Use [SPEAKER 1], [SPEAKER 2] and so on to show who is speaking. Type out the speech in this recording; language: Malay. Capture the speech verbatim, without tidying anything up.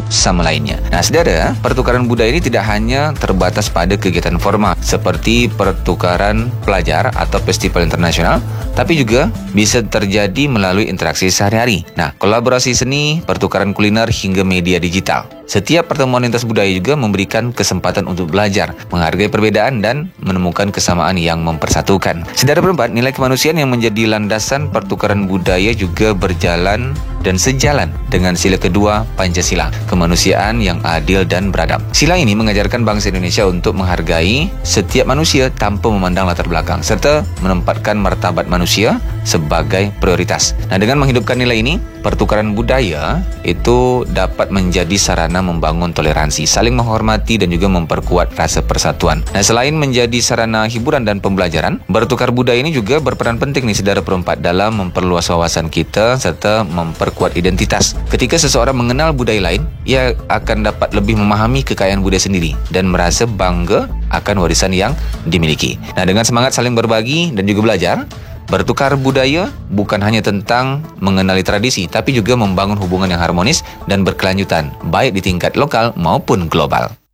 [SPEAKER 1] sama lainnya. Nah, saudara, pertukaran budaya ini tidak hanya terbatas pada kegiatan formal seperti pertukaran pelajar atau festival internasional, tapi juga bisa terjadi melalui interaksi sehari-hari. Nah, kolaborasi seni, pertukaran kuliner hingga media digital. Setiap pertemuan lintas budaya juga memberikan kesempatan untuk belajar, menghargai perbedaan dan menemukan kesamaan yang mempersatukan. Saudara berempat, nilai kemanusiaan yang menjadi landasan pertukaran budaya juga berjalan dan sejalan dengan sila kedua Pancasila, kemanusiaan yang adil dan beradab. Sila ini mengajarkan bangsa Indonesia untuk menghargai setiap manusia tanpa memandang latar belakang, serta menempatkan martabat manusia sebagai prioritas. Nah, dengan menghidupkan nilai ini, pertukaran budaya itu dapat menjadi sarana membangun toleransi, saling menghormati dan juga memperkuat rasa persatuan. Nah, selain menjadi sarana hiburan dan pembelajaran, bertukar budaya ini juga berperan penting nih saudara perempat dalam memperluas wawasan kita serta memperkuat identitas. Ketika seseorang mengenal budaya lain, ia akan dapat lebih memahami kekayaan budaya sendiri dan merasa bangga akan warisan yang dimiliki. Nah, dengan semangat saling berbagi dan juga belajar, bertukar budaya bukan hanya tentang mengenali tradisi, tapi juga membangun hubungan yang harmonis dan berkelanjutan, baik di tingkat lokal maupun global.